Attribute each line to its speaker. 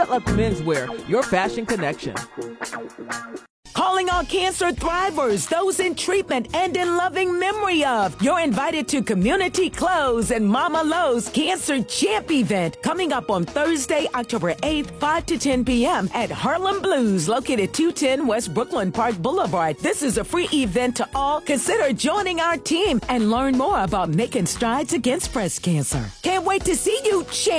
Speaker 1: Good Luck Menswear, your fashion connection.
Speaker 2: Calling all cancer thrivers, those in treatment and in loving memory of. You're invited to Community Clothes and Mama Lowe's Cancer Champ event coming up on Thursday, October 8th, 5 to 10 p.m. at Harlem Blues, located 210 West Brooklyn Park Boulevard. This is a free event to all. Consider joining our team and learn more about making strides against breast cancer. Can't wait to see you, champ.